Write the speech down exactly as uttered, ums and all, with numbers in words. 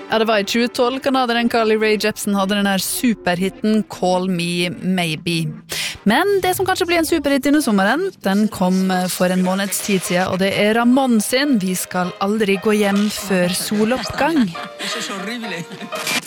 Ja, det var i tjue tolv kanaderen Carly Rae Jepsen hadde den her superhitten Call Me Maybe. Men det som kanskje blir en superhit denne sommeren, den kom for en måneds tid siden, og det er Ramón sin Vi skal aldri gå hjem før soloppgang.